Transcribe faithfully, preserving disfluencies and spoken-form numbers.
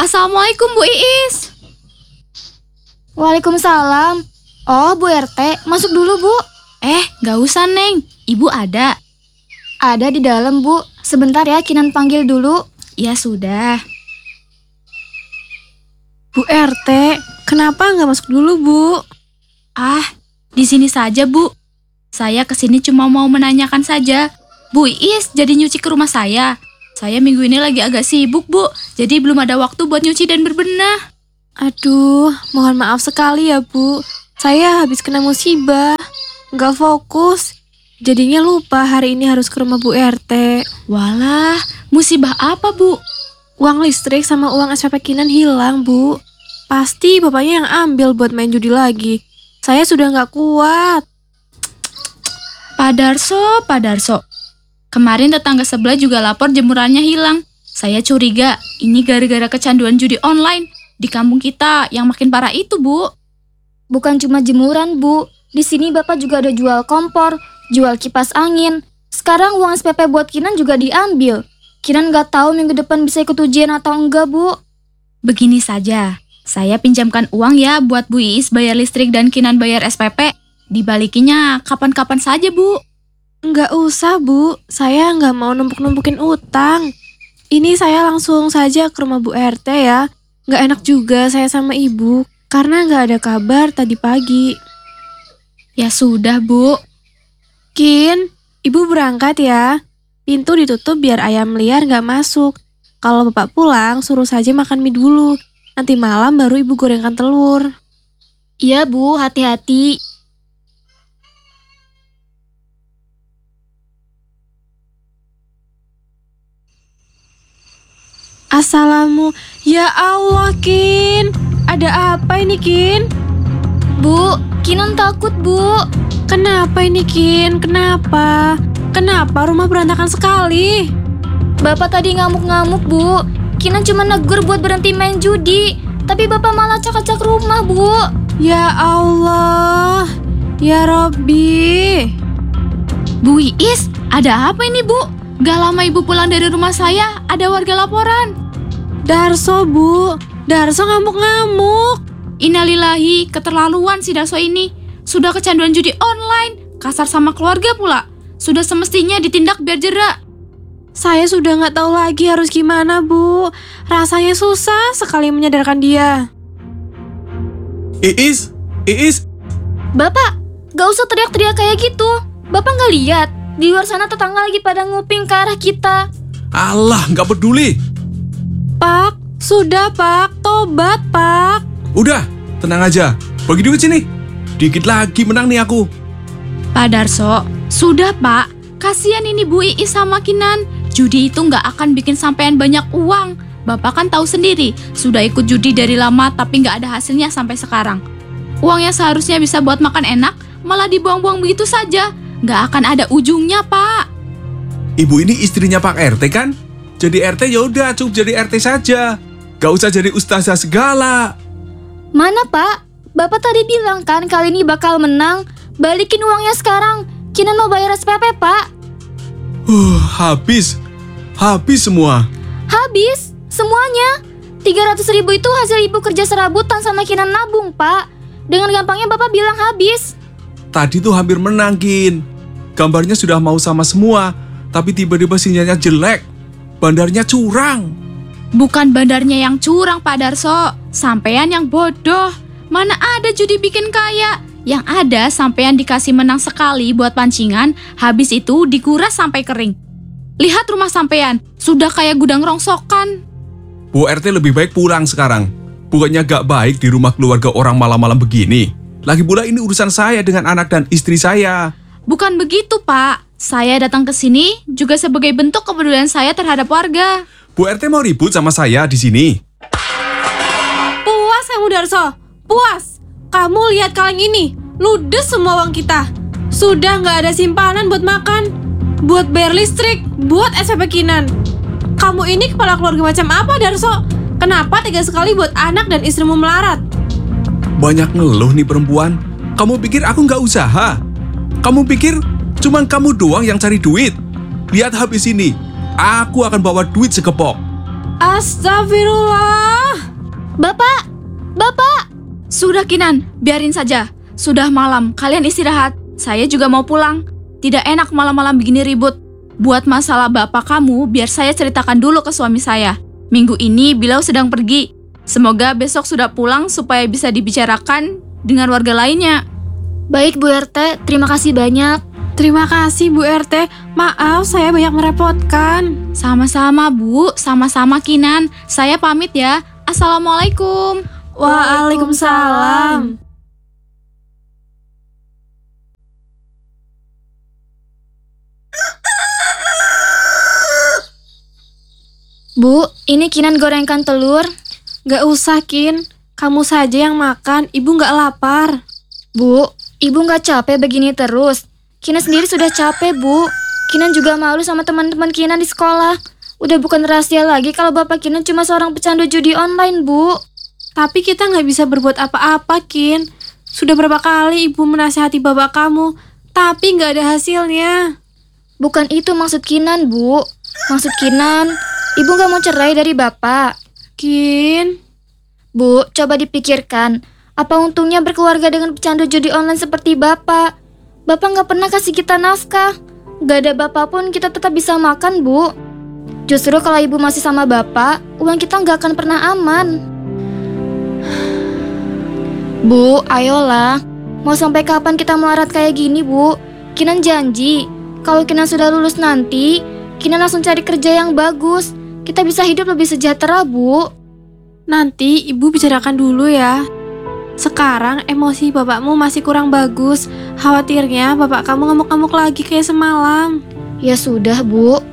Assalamualaikum Bu Iis. Waalaikumsalam. Oh, Bu R T, masuk dulu, Bu. Eh, gak usah, Neng. Ibu ada. Ada di dalam, Bu. Sebentar ya, Kinan panggil dulu. Ya sudah. Bu R T, kenapa nggak masuk dulu, Bu? Ah, di sini saja, Bu. Saya kesini cuma mau menanyakan saja. Bu Iis jadi nyuci ke rumah saya. Saya minggu ini lagi agak sibuk, Bu. Jadi belum ada waktu buat nyuci dan berbenah. Aduh, mohon maaf sekali ya, Bu. Saya habis kena musibah. Nggak fokus. Jadinya lupa hari ini harus ke rumah Bu R T. Walah, musibah apa, Bu? Uang listrik sama uang S P P Kinan hilang, Bu. Pasti bapaknya yang ambil buat main judi lagi. Saya sudah nggak kuat. Pak Darso, Pak Darso. Kemarin tetangga sebelah juga lapor jemurannya hilang. Saya curiga ini gara-gara kecanduan judi online di kampung kita yang makin parah itu, Bu. Bukan cuma jemuran, Bu. Di sini Bapak juga ada jual kompor, jual kipas angin. Sekarang uang S P P buat Kinan juga diambil. Kinan nggak tahu minggu depan bisa ikut ujian atau enggak, Bu. Begini saja, saya pinjamkan uang ya buat Bu Iis bayar listrik dan Kinan bayar S P P. Dibalikinya kapan-kapan saja, Bu. Nggak usah, Bu. Saya nggak mau numpuk-numpukin utang. Ini saya langsung saja ke rumah Bu R T ya. Nggak enak juga saya sama Ibu, karena nggak ada kabar tadi pagi. Ya sudah, Bu. Kin, Ibu berangkat ya. Pintu ditutup biar ayam liar nggak masuk. Kalau Bapak pulang, suruh saja makan mie dulu. Nanti malam baru Ibu gorengkan telur. Iya, Bu. Hati-hati. Assalamu, ya Allah, Kin. Ada apa ini, Kin? Bu, Kinan takut, Bu. Kenapa ini, Kin? Kenapa? Kenapa rumah berantakan sekali? Bapak tadi ngamuk-ngamuk, Bu. Kinan cuma negur buat berhenti main judi. Tapi Bapak malah acak-acak rumah, Bu. Ya Allah, ya Robbi. Bu Iis, ada apa ini, Bu? Gak lama Ibu pulang dari rumah saya, ada warga laporan. Darso, Bu. Darso ngamuk-ngamuk. Innalillahi, keterlaluan si Darso ini. Sudah kecanduan judi online, kasar sama keluarga pula. Sudah semestinya ditindak biar jerak. Saya sudah nggak tahu lagi harus gimana, Bu. Rasanya susah sekali menyadarkan dia. Iis, Iis. Bapak, gak usah teriak-teriak kayak gitu. Bapak gak lihat? Di luar sana tetangga lagi pada nguping ke arah kita. Alah, nggak peduli. Pak, sudah Pak, tobat Pak. Udah, tenang aja. Bagi duit sini. Dikit lagi menang nih aku. Pak Darso, sudah Pak. Kasihan ini Bu Iis sama Kinan. Judi itu nggak akan bikin sampean banyak uang. Bapak kan tahu sendiri, sudah ikut judi dari lama tapi nggak ada hasilnya sampai sekarang. Uang yang seharusnya bisa buat makan enak, malah dibuang-buang begitu saja. Nggak akan ada ujungnya, Pak. Ibu ini istrinya Pak R T kan? Jadi R T ya udah cukup jadi R T saja. Gak usah jadi ustazah segala. Mana, Pak? Bapak tadi bilang kan kali ini bakal menang. Balikin uangnya sekarang. Kinan mau bayar S P P, Pak. Huh, habis. Habis semua. Habis? Semuanya? tiga ratus ribu itu hasil Ibu kerja serabutan sama Kinan nabung, Pak. Dengan gampangnya Bapak bilang habis. Tadi tuh hampir menang, Kin. Gambarnya sudah mau sama semua, tapi tiba-tiba sinyalnya jelek. Bandarnya curang. Bukan bandarnya yang curang, Pak Darso. Sampean yang bodoh. Mana ada judi bikin kaya? Yang ada sampean dikasih menang sekali buat pancingan, habis itu dikuras sampai kering. Lihat rumah sampean, sudah kayak gudang rongsokan. Bu R T lebih baik pulang sekarang. Bukannya gak baik di rumah keluarga orang malam-malam begini. Lagi pula ini urusan saya dengan anak dan istri saya. Bukan begitu, Pak. Saya datang ke sini juga sebagai bentuk kepedulian saya terhadap warga. Bu R T mau ribut sama saya di sini. Puas kamu, Darso. Puas. Kamu lihat kaleng ini. Ludes semua uang kita. Sudah nggak ada simpanan buat makan, buat bayar listrik, buat S P P Kinan. Kamu ini kepala keluarga macam apa, Darso? Kenapa tega sekali buat anak dan istrimu melarat? Banyak ngeluh nih perempuan. Kamu pikir aku nggak usaha? Kamu pikir cuman kamu doang yang cari duit? Lihat habis ini. Aku akan bawa duit sekepok. Astagfirullah. Bapak! Bapak! Sudah Kinan, biarin saja. Sudah malam, kalian istirahat. Saya juga mau pulang. Tidak enak malam-malam begini ribut. Buat masalah bapak kamu, biar saya ceritakan dulu ke suami saya. Minggu ini beliau sedang pergi. Semoga besok sudah pulang supaya bisa dibicarakan dengan warga lainnya. Baik Bu R T, terima kasih banyak. Terima kasih Bu R T. Maaf saya banyak merepotkan. Sama-sama Bu, sama-sama Kinan. Saya pamit ya. Assalamualaikum. Waalaikumsalam. Bu, ini Kinan gorengkan telur. Gak usah Kin, kamu saja yang makan, ibu gak lapar. Bu, ibu gak capek begini terus. Kinan sendiri sudah capek Bu. Kinan juga malu sama teman-teman Kinan di sekolah. Udah bukan rahasia lagi kalau bapak Kinan cuma seorang pecandu judi online Bu. Tapi kita gak bisa berbuat apa-apa Kin. Sudah berapa kali ibu menasihati bapak kamu, tapi gak ada hasilnya. Bukan itu maksud Kinan Bu. Maksud Kinan, ibu gak mau cerai dari bapak. Kin, Bu, coba dipikirkan. Apa untungnya berkeluarga dengan pecandu judi online seperti bapak? Bapak gak pernah kasih kita nafkah. Gak ada bapak pun kita tetap bisa makan Bu. Justru kalau ibu masih sama bapak, uang kita gak akan pernah aman. Bu, ayolah. Mau sampai kapan kita melarat kayak gini Bu? Kinan janji, kalau Kinan sudah lulus nanti, Kinan langsung cari kerja yang bagus. Kita bisa hidup lebih sejahtera Bu. nanti ibu bicarakan dulu ya. Sekarang emosi bapakmu masih kurang bagus. Khawatirnya bapak kamu ngamuk-ngamuk lagi kayak semalam. Ya sudah Bu,